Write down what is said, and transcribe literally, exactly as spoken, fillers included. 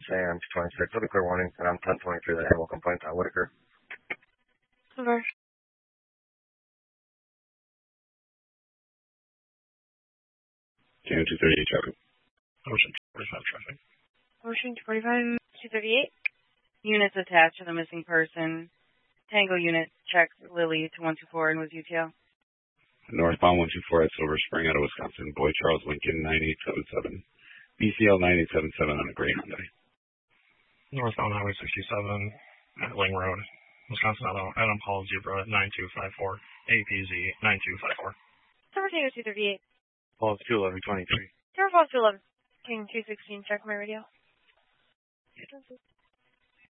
A M two twenty-six. With a clear warning, and I'm ten twenty-three, the animal complaint on Whitaker. Over. June two thirty-eight traffic. Ocean forty-five traffic. Ocean forty-five, two thirty-eight. Units attached to the missing person. Tango unit checks Lily to one two four and was U T L. Northbound one two four at Silver Spring out of Wisconsin. Boy Charles Lincoln nine eight seven seven. B C L nine eight seven seven on a gray Hyundai. Northbound Highway sixty-seven at Ling Road, Wisconsin. Adam, Adam Paul Zebra at nine two five four. A P Z nine two five four. Silver Tango two thirty-eight. Paul two eleven twenty-three. Silver Falls two eleven. King two sixteen, check my radio.